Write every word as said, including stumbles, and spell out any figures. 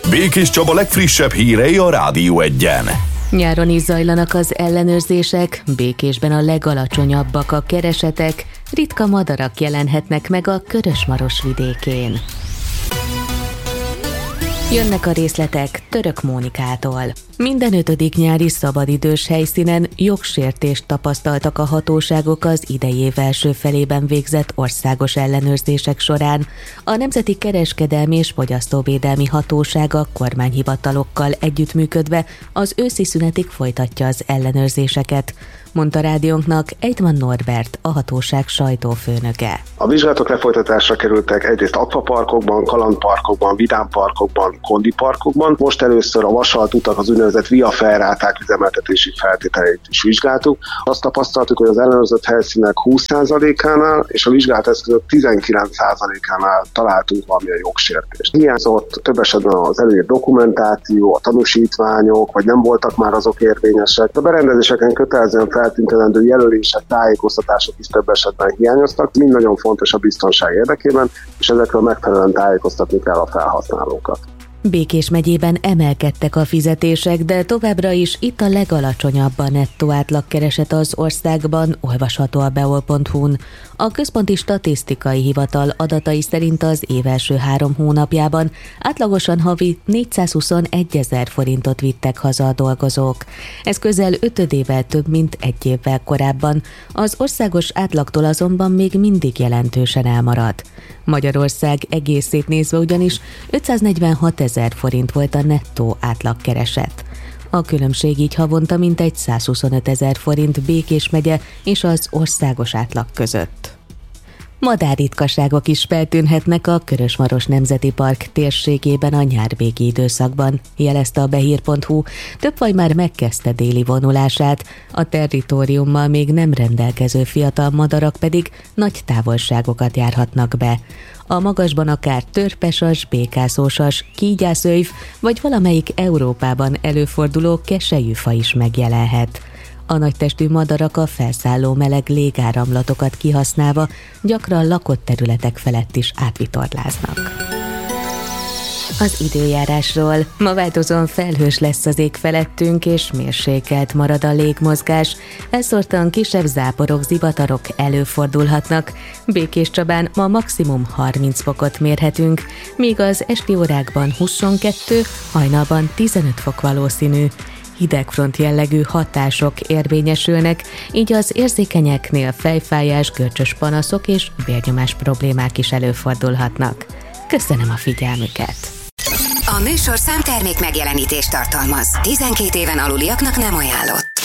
Békés Csaba legfrissebb hírei a Rádió Egyen. Nyáron is zajlanak az ellenőrzések, Békésben a legalacsonyabbak a keresetek, ritka madarak jelenhetnek meg a Körösmaros vidékén. Jönnek a részletek Török Mónikától. Minden ötödik nyári szabadidős helyszínen jogsértést tapasztaltak a hatóságok az idei év első felében végzett országos ellenőrzések során. A Nemzeti Kereskedelmi és Fogyasztóvédelmi Hatóság a kormányhivatalokkal együttműködve az őszi szünetig folytatja az ellenőrzéseket, mondta rádiónknak Eidman Norbert, a hatóság sajtófőnöke. A vizsgálatok lefolytatásra kerültek egyrészt akvaparkokban, kalandparkokban, vidámparkokban, kondiparkokban. Most először a vasalt utak, az úgynevezett via ferráták üzemeltetési feltételeit is vizsgáltuk. Azt tapasztaltuk, hogy az ellenőrzött helyszínek húsz százalékánál és a vizsgált eszközök tizenkilenc százalékánál találtunk valamilyen jogsértést. Hiányzott több esetben az előírt dokumentáció, a tanúsítványok, vagy nem voltak már azok érvényesek. A berendezéseken kötelezően feltüntetendő jelölések, tájékoztatások is több esetben hiányoztak. Mind nagyon fontos a biztonság érdekében, és ezekről megfelelően tájékoztatni kell a felhasználókat. Békés megyében emelkedtek a fizetések, de továbbra is itt a legalacsonyabb a nettó átlagkereset az országban, olvasható a beol pont hu-n. A Központi Statisztikai Hivatal adatai szerint az év első három hónapjában átlagosan havi négyszázhuszonegy forintot vittek haza a dolgozók. Ez közel ötödével több, mint egy évvel korábban, az országos átlagtól azonban még mindig jelentősen elmaradt. Magyarország egészét nézve ugyanis ötszáznegyvenhatezer forint volt a nettó átlagkereset. A különbség így havonta mintegy százhuszonötezer forint Békés megye és az országos átlag között. Madárritkaságok is feltűnhetnek a Körösmaros Nemzeti Park térségében a nyárvégi időszakban, jelezte a behír pont hu. Több faj már megkezdte déli vonulását, a territóriummal még nem rendelkező fiatal madarak pedig nagy távolságokat járhatnak be. A magasban akár törpesas, békászósas, kígyászőjv vagy valamelyik Európában előforduló keselyűfa is megjelenhet. A nagytestű madarak a felszálló meleg légáramlatokat kihasználva gyakran lakott területek felett is átvitorláznak. Az időjárásról. Ma változóan felhős lesz az ég felettünk, és mérsékelt marad a légmozgás. Elszórtan kisebb záporok, zivatarok előfordulhatnak. Békés Csabán ma maximum harminc fokot mérhetünk, míg az esti órákban huszonkettő, hajnalban tizenöt fok valószínű. Hidegfront jellegű hatások érvényesülnek, így az érzékenyeknél fejfájás, görcsös panaszok és vérnyomás problémák is előfordulhatnak. Köszönöm a figyelmüket! A műsorszám termék megjelenítést tartalmaz. tizenkét éven aluliaknak nem ajánlott.